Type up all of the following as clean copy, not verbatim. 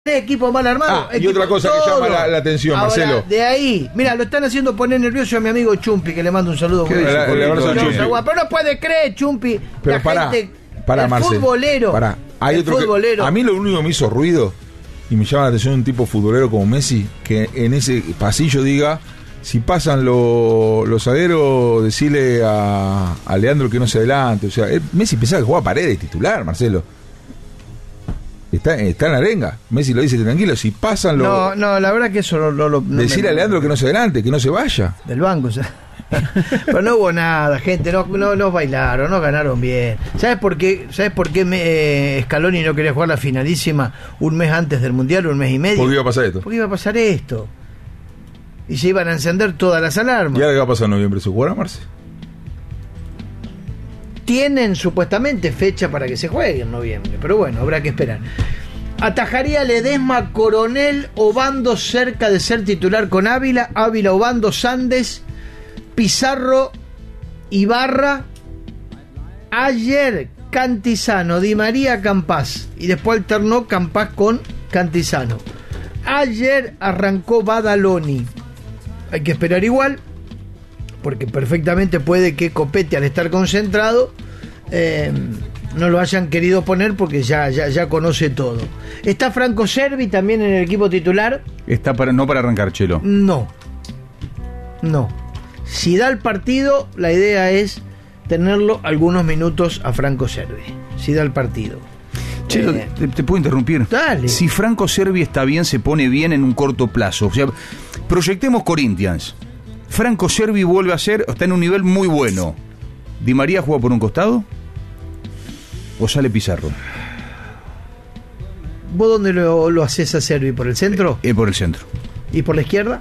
equipo mal armado. Y otra cosa que llama la atención, ahora, Marcelo. De ahí, mira, lo están haciendo poner nervioso a mi amigo Chumpi, que le mando un saludo. Le abrazo a Chumpi. Pero no puede creer, Chumpi. Pero la pará, gente, pará, el Marcelo. futbolero. Pará. Hay el otro futbolero. a mí lo único que me hizo ruido y me llama la atención un tipo futbolero como Messi, que en ese pasillo diga: si pasan los zagueros, decirle a Leandro que no se adelante. O sea, Messi pensaba que jugaba Paredes titular, Marcelo. Está en la arenga. Messi lo dice tranquilo: si pasan los. No, la verdad que eso no decirle a Leandro que no se adelante, que no se vaya. Del banco, o sea. Pero no hubo nada, gente, no bailaron, no ganaron bien. ¿Sabes por qué Scaloni no quería jugar la finalísima un mes antes del Mundial, un mes y medio? ¿Por qué iba a pasar esto? Porque iba a pasar esto. Y se iban a encender todas las alarmas. ¿Y ahora qué va a pasar en noviembre? ¿Se jugará, Marce? Tienen supuestamente fecha para que se juegue en noviembre, pero bueno, habrá que esperar. Atajaría Ledesma, Coronel, Obando cerca de ser titular con Ávila, Obando, Sandes, Pizarro, Ibarra, ayer Cantizano, Di María, Campás, y después alternó Campás con Cantizano. Ayer arrancó Badaloni. Hay que esperar igual, porque perfectamente puede que Copete, al estar concentrado, no lo hayan querido poner porque ya conoce todo. ¿Está Franco Cervi también en el equipo titular? Está no para arrancar, Chelo. No. Si da el partido, la idea es tenerlo algunos minutos a Franco Cervi. Si da el partido. Chelo, ¿te puedo interrumpir? Dale. Si Franco Cervi está bien, se pone bien en un corto plazo. O sea, proyectemos Corinthians. Franco Cervi vuelve a ser, está en un nivel muy bueno. ¿Di María juega por un costado? ¿O sale Pizarro? ¿Vos dónde lo haces a Cervi? ¿Por el centro? Por el centro. ¿Y por la izquierda?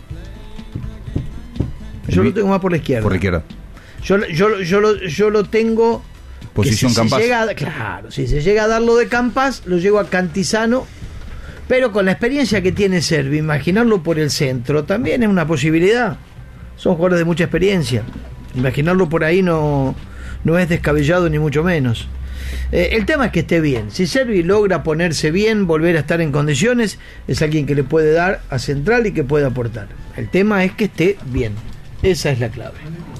Yo lo tengo más por la izquierda. Por la izquierda. Yo lo tengo. Posición Campás. Claro, si se llega a dar lo de Campás, lo llevo a Cantizano. Pero con la experiencia que tiene Cervi, imaginarlo por el centro también es una posibilidad. Son jugadores de mucha experiencia. Imaginarlo por ahí no es descabellado ni mucho menos. El tema es que esté bien. Si Cervi logra ponerse bien, volver a estar en condiciones, es alguien que le puede dar a central y que puede aportar. El tema es que esté bien. Esa es la clave.